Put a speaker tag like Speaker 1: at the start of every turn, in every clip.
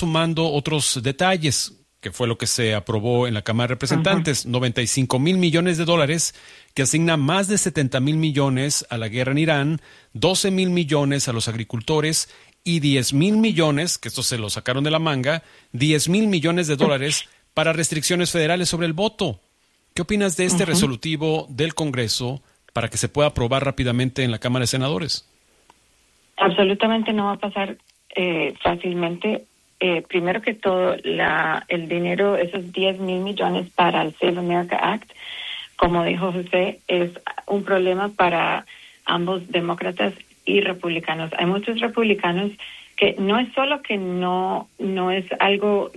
Speaker 1: sumando otros detalles, que fue lo que se aprobó en la Cámara de Representantes, $95,000 millones, que asigna más de $70,000 millones a la guerra en Irán, $12,000 millones a los agricultores y $10,000 millones, que esto se lo sacaron de la manga, $10,000 millones para restricciones federales sobre el voto. ¿Qué opinas de este resolutivo del Congreso para que se pueda aprobar rápidamente en la Cámara de Senadores?
Speaker 2: Absolutamente no va a pasar fácilmente. Primero que todo, el dinero, esos $10,000 millones para el Save America Act, como dijo José, es un problema para ambos demócratas y republicanos. Hay muchos republicanos que no es solo que no es algo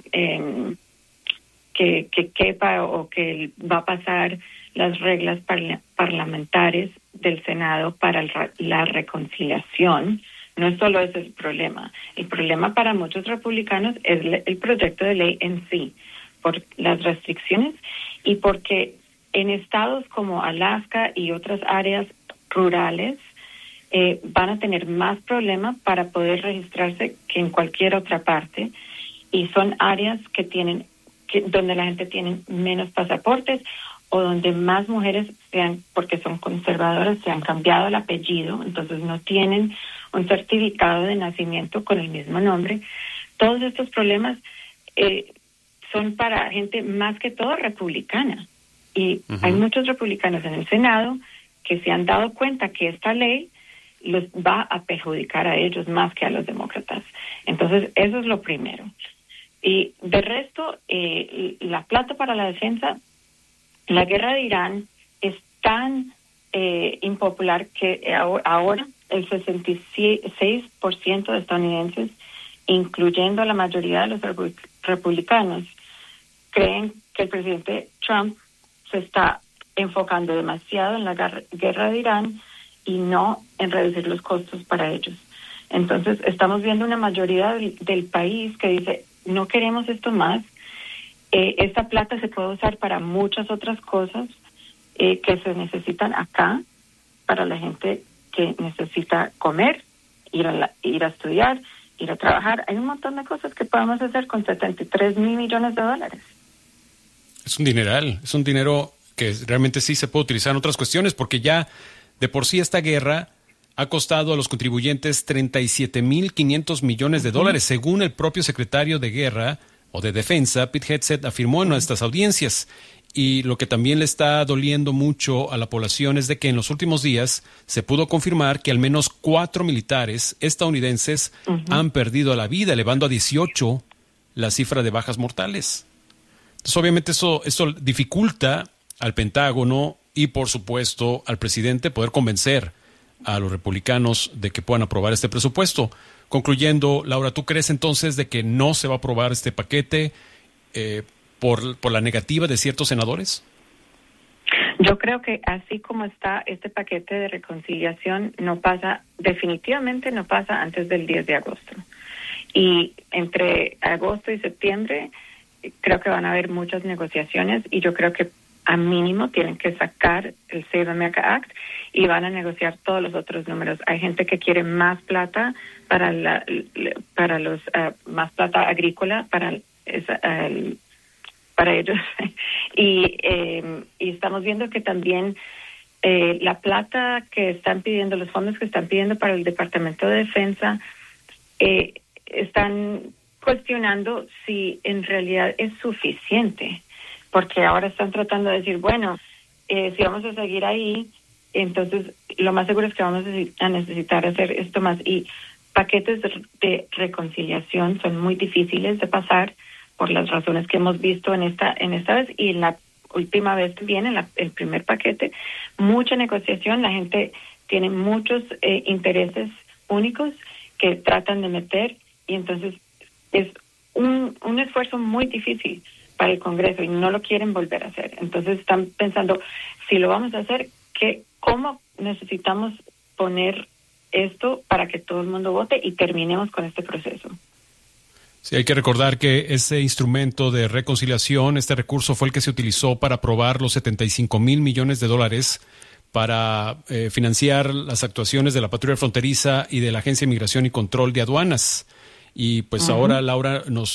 Speaker 2: que quepa o que va a pasar las reglas parlamentarias del Senado para la reconciliación. No es solo ese el problema. El problema para muchos republicanos es el proyecto de ley en sí, por las restricciones y porque en estados como Alaska y otras áreas rurales van a tener más problemas para poder registrarse que en cualquier otra parte, y son áreas donde la gente tiene menos pasaportes o donde más mujeres porque son conservadoras, se han cambiado el apellido, entonces no tienen un certificado de nacimiento con el mismo nombre. Todos estos problemas son para gente más que todo republicana. Y hay muchos republicanos en el Senado que se han dado cuenta que esta ley los va a perjudicar a ellos más que a los demócratas. Entonces, eso es lo primero. Y de resto, la plata para la defensa, la guerra de Irán es tan impopular que ahora el 66% de estadounidenses, incluyendo a la mayoría de los republicanos, creen que el presidente Trump se está enfocando demasiado en la guerra de Irán y no en reducir los costos para ellos. Entonces, estamos viendo una mayoría del país que dice, no queremos esto más. Esta plata se puede usar para muchas otras cosas que se necesitan acá, para la gente que necesita comer, ir a estudiar, ir a trabajar. Hay un montón de cosas que podemos hacer con $73,000 millones.
Speaker 1: Es un dineral, es un dinero que realmente sí se puede utilizar en otras cuestiones, porque ya de por sí esta guerra ha costado a los contribuyentes $37,500 millones, según el propio secretario de Guerra o de Defensa, Pete Hegseth, afirmó en nuestras audiencias. Y lo que también le está doliendo mucho a la población es de que en los últimos días se pudo confirmar que al menos 4 militares estadounidenses han perdido la vida, elevando a 18 la cifra de bajas mortales. Entonces, obviamente eso dificulta al Pentágono y, por supuesto, al presidente poder convencer a los republicanos de que puedan aprobar este presupuesto. Concluyendo, Laura, ¿tú crees entonces de que no se va a aprobar este paquete por la negativa de ciertos senadores?
Speaker 2: Yo creo que así como está este paquete de reconciliación, definitivamente no pasa antes del 10 de agosto. Y entre agosto y septiembre creo que van a haber muchas negociaciones y yo creo que a mínimo tienen que sacar el Save America Act y van a negociar todos los otros números. Hay gente que quiere más plata para los más plata agrícola para ellos y estamos viendo que también la plata que están pidiendo, los fondos que están pidiendo para el Departamento de Defensa están cuestionando si en realidad es suficiente, porque ahora están tratando de decir, bueno, si vamos a seguir ahí, entonces lo más seguro es que vamos a necesitar hacer esto más. Y paquetes de reconciliación son muy difíciles de pasar por las razones que hemos visto en esta vez y en la última vez también, el primer paquete. Mucha negociación, la gente tiene muchos intereses únicos que tratan de meter y entonces es un esfuerzo muy difícil para el Congreso y no lo quieren volver a hacer. Entonces están pensando, si lo vamos a hacer, ¿cómo necesitamos poner esto para que todo el mundo vote y terminemos con este proceso?
Speaker 1: Sí, hay que recordar que ese instrumento de reconciliación, este recurso fue el que se utilizó para aprobar los $75,000 millones para financiar las actuaciones de la Patrulla Fronteriza y de la Agencia de Migración y Control de Aduanas. Y pues ahora, Laura, nos